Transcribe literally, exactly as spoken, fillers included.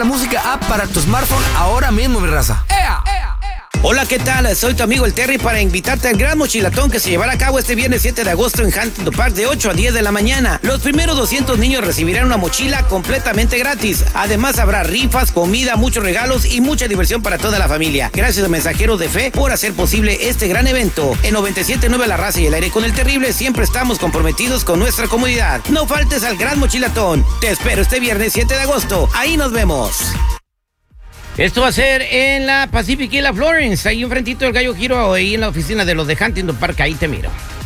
La música app para tu smartphone ahora mismo, mi raza. ¡Ea! ¡Ea! Hola, ¿qué tal? Soy tu amigo el Terry para invitarte al gran mochilatón que se llevará a cabo este viernes siete de agosto en Huntington Park de ocho a diez de la mañana. Los primeros doscientos niños recibirán una mochila completamente gratis. Además habrá rifas, comida, muchos regalos y mucha diversión para toda la familia. Gracias a Mensajeros de Fe por hacer posible este gran evento. En noventa y siete punto nueve La Raza y el Aire con el Terrible siempre estamos comprometidos con nuestra comunidad. No faltes al gran mochilatón. Te espero este viernes siete de agosto. Ahí nos vemos. Esto va a ser en la Pacific y la Florence, ahí enfrentito del Gallo Giro, ahí en la oficina de los de Huntington Park, ahí te miro.